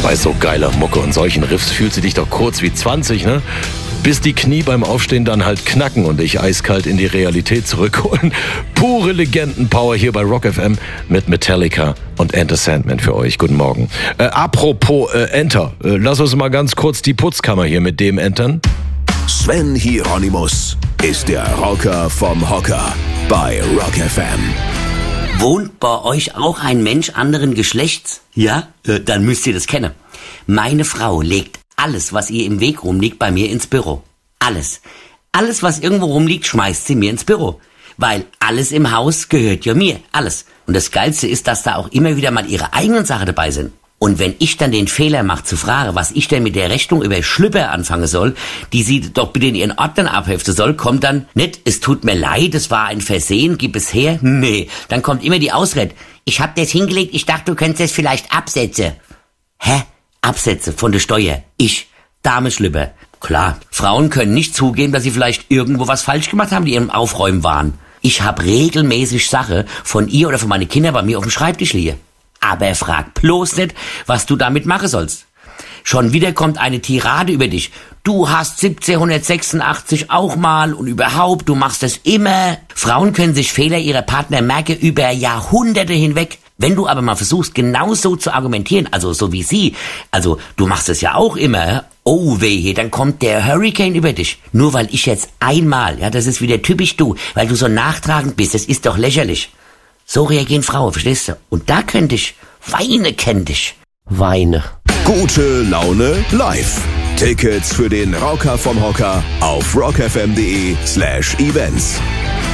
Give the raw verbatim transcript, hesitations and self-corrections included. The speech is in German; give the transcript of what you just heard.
Bei so geiler Mucke und solchen Riffs fühlst du dich doch kurz wie zwanzig, ne? Bis die Knie beim Aufstehen dann halt knacken und dich eiskalt in die Realität zurückholen. Pure Legendenpower hier bei Rock F M mit Metallica und Enter Sandman für euch. Guten Morgen. Äh, apropos äh, Enter, äh, lass uns mal ganz kurz die Putzkammer hier mit dem entern. Sven Hieronymus ist der Rocker vom Hocker bei Rock F M. Wohnt bei euch auch ein Mensch anderen Geschlechts? Ja? Äh, dann müsst ihr das kennen. Meine Frau legt alles, was ihr im Weg rumliegt, bei mir ins Büro. Alles. Alles, was irgendwo rumliegt, schmeißt sie mir ins Büro. Weil alles im Haus gehört ja mir. Alles. Und das Geilste ist, dass da auch immer wieder mal ihre eigenen Sachen dabei sind. Und wenn ich dann den Fehler mache zu fragen, was ich denn mit der Rechnung über Schlüpper anfangen soll, die sie doch bitte in ihren Ordnern abheften soll, kommt dann nicht, es tut mir leid, es war ein Versehen, gib es her. Nee, dann kommt immer die Ausrede. Ich hab das hingelegt, ich dachte, du könntest es vielleicht absetzen. Hä? Absätze von der Steuer. Ich, Dame Schlüpper. Klar, Frauen können nicht zugeben, dass sie vielleicht irgendwo was falsch gemacht haben, die ihrem Aufräumen waren. Ich habe regelmäßig Sache von ihr oder von meinen Kindern bei mir auf dem Schreibtisch liegen. Aber frag bloß nicht, was du damit machen sollst. Schon wieder kommt eine Tirade über dich. Du hast siebzehnhundertsechsundachtzig auch mal und überhaupt, du machst es immer. Frauen können sich Fehler ihrer Partner merken über Jahrhunderte hinweg. Wenn du aber mal versuchst, genauso zu argumentieren, also so wie sie, also du machst es ja auch immer, oh wehe, dann kommt der Hurricane über dich. Nur weil ich jetzt einmal, ja, das ist wieder typisch du, weil du so nachtragend bist, das ist doch lächerlich. So reagieren Frauen, verstehst du? Und da könnte ich, weine kennt ich. Weine. Gute Laune live. Tickets für den Rocker vom Hocker auf rockfm.de slash events.